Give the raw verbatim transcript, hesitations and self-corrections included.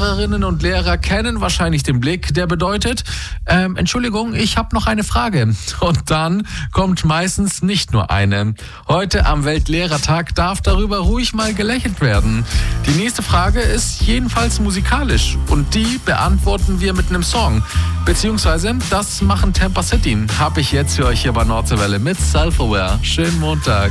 Lehrerinnen und Lehrer kennen wahrscheinlich den Blick, der bedeutet, ähm, Entschuldigung, ich habe noch eine Frage. Und dann kommt meistens nicht nur eine. Heute am Weltlehrertag darf darüber ruhig mal gelächelt werden. Die nächste Frage ist jedenfalls musikalisch und die beantworten wir mit einem Song. Beziehungsweise, das machen Tampa City. Habe ich jetzt für euch hier bei Nordseewelle mit Self-Aware. Schönen Montag.